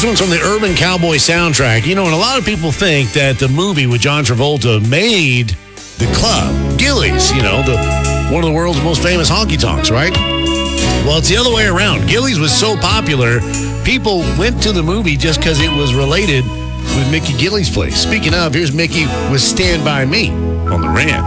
This one's from the Urban Cowboy soundtrack. You know, and a lot of people think that the movie with John Travolta made the club, Gilley's, one of the world's most famous honky-tonks, right? Well, it's the other way around. Gilley's was so popular, people went to the movie just because it was related with Mickey Gilley's place. Speaking of, here's Mickey with Stand By Me on The Rant.